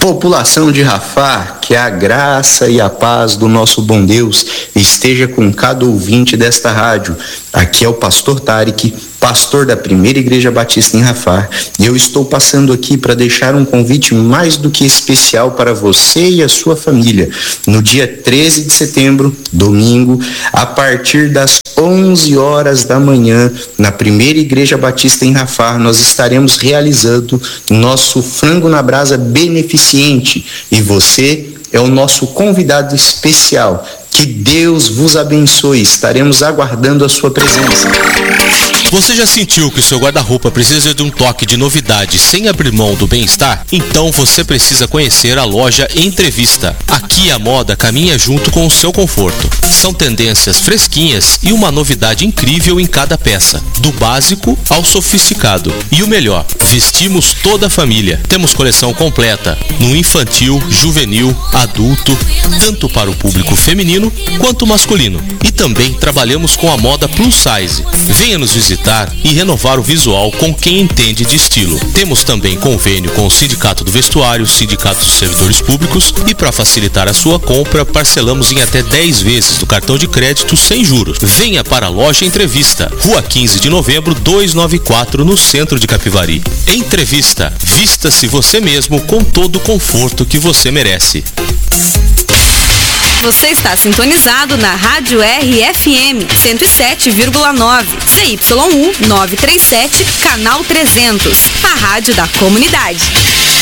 População de Rafah, que a graça e a paz do nosso bom Deus esteja com cada ouvinte desta rádio. Aqui é o pastor Tarek, pastor da Primeira Igreja Batista em Rafah, e eu estou passando aqui para deixar um convite mais do que especial para você e a sua família. No dia 13 de setembro, domingo, a partir das 11 horas da manhã, na Primeira Igreja Batista em Rafah, nós estaremos realizando nosso Frango na Brasa beneficente, e você é o nosso convidado especial. Que Deus vos abençoe, estaremos aguardando a sua presença. Você já sentiu que o seu guarda-roupa precisa de um toque de novidade sem abrir mão do bem-estar? Então você precisa conhecer a loja Entrevista. Aqui a moda caminha junto com o seu conforto. São tendências fresquinhas e uma novidade incrível em cada peça, do básico ao sofisticado. E o melhor, vestimos toda a família. Temos coleção completa no infantil, juvenil, adulto, tanto para o público feminino quanto masculino. E também trabalhamos com a moda plus size. Venha nos visitar e renovar o visual com quem entende de estilo. Temos também convênio com o Sindicato do Vestuário, Sindicato dos Servidores Públicos, e para facilitar a sua compra, parcelamos em até 10 vezes do cartão de crédito sem juros. Venha para a loja Entrevista, Rua 15 de Novembro, 294, no centro de Capivari. Entrevista, vista-se você mesmo com todo o conforto que você merece. Você está sintonizado na Rádio RFM 107,9, CYU 937, canal 300, a rádio da comunidade.